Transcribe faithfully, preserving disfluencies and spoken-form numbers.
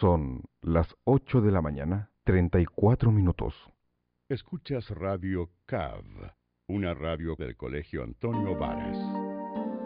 Son las ocho de la mañana, treinta y cuatro minutos. Escuchas Radio C A V, una radio del Colegio Antonio Varas.